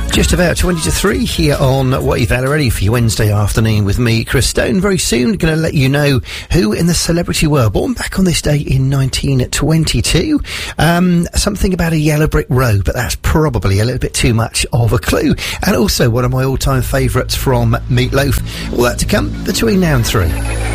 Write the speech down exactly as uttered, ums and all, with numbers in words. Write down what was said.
Just about twenty to three here on What You've Had Already for your Wednesday afternoon with me, Chris Stone. Very soon going to let you know who in the celebrity world, born back on this day in nineteen twenty-two. Um, something about a yellow brick road, but that's probably a little bit too much of a clue. And also one of my all-time favourites from Meat Loaf. All that to come between now and three.